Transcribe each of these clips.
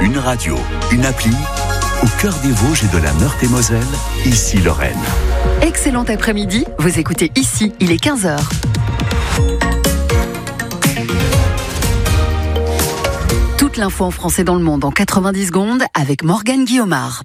Une radio, une appli, au cœur des Vosges et de la Meurthe-et-Moselle, ici Lorraine. Excellent après-midi, vous écoutez ici, il est 15h. Toute l'info en français dans le monde en 90 secondes avec Morgane Guillaumard.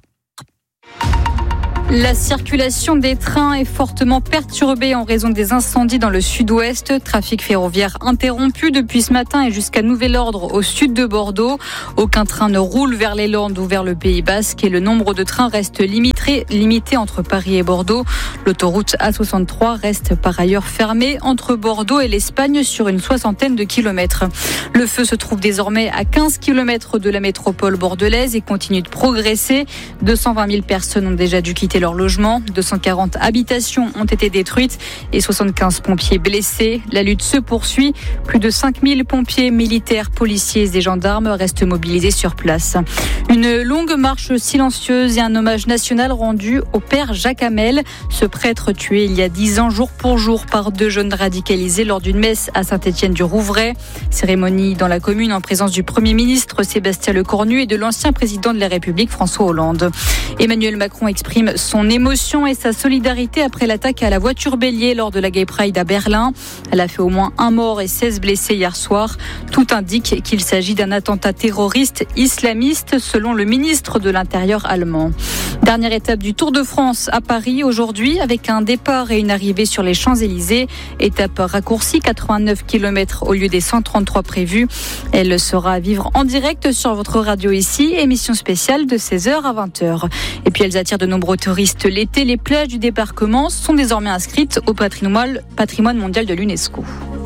La circulation des trains est fortement perturbée en raison des incendies dans le sud-ouest. Trafic ferroviaire interrompu depuis ce matin et jusqu'à nouvel ordre au sud de Bordeaux. Aucun train ne roule vers les Landes ou vers le Pays Basque et le nombre de trains reste limité entre Paris et Bordeaux. L'autoroute A63 reste par ailleurs fermée entre Bordeaux et l'Espagne sur une 60aine de kilomètres. Le feu se trouve désormais à 15 kilomètres de la métropole bordelaise et continue de progresser. 220 000 personnes ont déjà dû quitter leur logement. 240 habitations ont été détruites et 75 pompiers blessés. La lutte se poursuit. Plus de 5000 pompiers, militaires, policiers et gendarmes restent mobilisés sur place. Une longue marche silencieuse et un hommage national rendu au père Jacques Hamel, ce prêtre tué il y a 10 ans jour pour jour par 2 jeunes radicalisés lors d'une messe à Saint-Étienne-du-Rouvray. Cérémonie dans la commune en présence du Premier ministre Sébastien Lecornu et de l'ancien président de la République François Hollande. Emmanuel Macron exprime son émotion et sa solidarité après l'attaque à la voiture bélier lors de la Gay Pride à Berlin. Elle a fait au moins 1 mort et 16 blessés hier soir. Tout indique qu'il s'agit d'un attentat terroriste islamiste selon le ministre de l'Intérieur allemand. Dernière étape du Tour de France à Paris aujourd'hui avec un départ et une arrivée sur les Champs-Élysées. Étape raccourcie, 89 km au lieu des 133 prévus. Elle sera à vivre en direct sur votre radio ici. Émission spéciale de 16h à 20h. Et puis elles attirent de nombreux touristes l'été. Les plages du débarquement sont désormais inscrites au patrimoine mondial de l'UNESCO.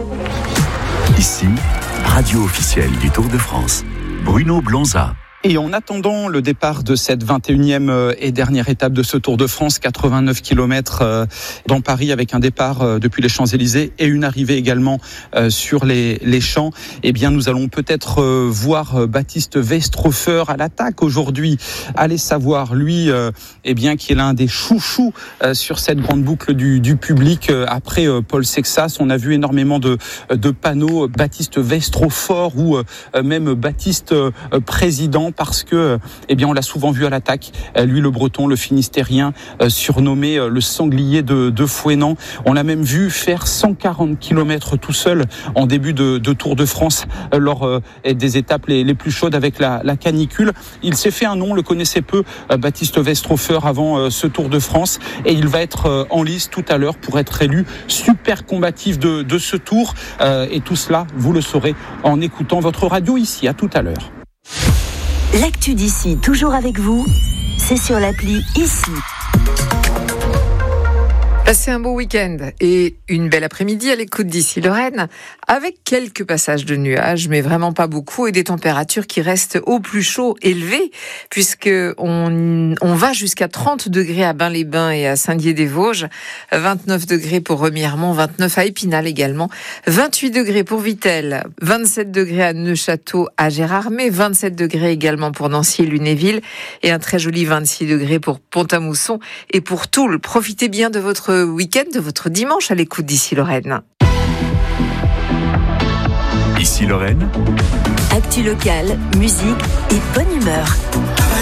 Ici, radio officielle du Tour de France. Bruno Blonza. Et en attendant le départ de cette 21e et dernière étape de ce Tour de France, 89 km dans Paris avec un départ depuis les Champs-Élysées et une arrivée également sur les champs, eh bien nous allons peut-être voir Baptiste Westrhofer à l'attaque aujourd'hui. Allez savoir, lui, eh bien qui est l'un des chouchous sur cette grande boucle du public après Paul Sexas. On a vu énormément de panneaux Baptiste Westrhofer ou même Baptiste président, parce que, eh bien, on l'a souvent vu à l'attaque. Lui, le Breton, le Finistérien, surnommé le sanglier de Fouesnant. On l'a même vu faire 140 km tout seul en début de Tour de France lors des étapes les plus chaudes avec la canicule. Il s'est fait un nom, le connaissait peu, Baptiste Westrhofer, avant ce Tour de France, et il va être en lice tout à l'heure pour être élu super combatif de ce Tour. Et tout cela, vous le saurez en écoutant votre radio ici. À tout à l'heure. L'actu d'ici, toujours avec vous, c'est sur l'appli ici. Passez un beau week-end et une belle après-midi à l'écoute d'ici Lorraine, avec quelques passages de nuages, mais vraiment pas beaucoup, et des températures qui restent au plus chaud élevées, puisque on va jusqu'à 30 degrés à Bain-les-Bains et à Saint-Dié-des-Vosges, 29 degrés pour Remiremont, 29 à Épinal également, 28 degrés pour Vittel, 27 degrés à Neufchâteau, à Gérardmer, 27 degrés également pour Nancy et Lunéville, et un très joli 26 degrés pour Pont-à-Mousson et pour Toul. Profitez bien de votre week-end, de votre dimanche à l'écoute d'ici Lorraine. Ici Lorraine. Actu locale, musique et bonne humeur.